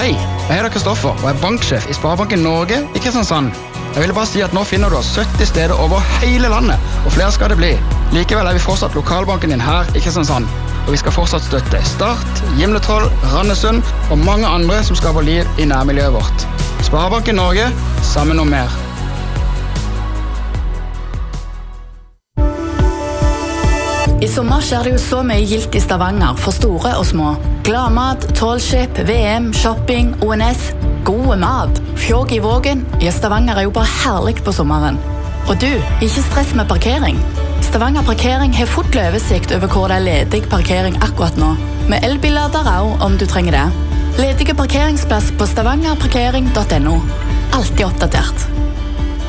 Hei, jeg heter Kristoffer og er banksjef i Sparebanken Norge i Kristiansand. Jeg ville bare si at nå finner du oss 70 steder over hele landet, og flere skal det bli. Likevel er vi fortsatt lokalbanken din her i Kristiansand, og vi skal fortsatt støtte Start, Gimletroll, Randesund og mange andre som skaper liv i nærmiljøet vårt. Sparebanken Norge, sammen om mer. I sommer skjer det jo så mye gildt i Stavanger for store og små. Gladmat, tålskip, VM, shopping, ONS, gode mat, fjog i vågen. Ja, Stavanger er jo bare herlig på sommeren. Og du, ikke stress med parkering. Stavanger Parkering har fort oversikt over hvor det er ledig parkering akkurat nå. Med elbillader også, om du trenger det. Ledige parkeringsplass på stavangerparkering.no. Alltid oppdatert.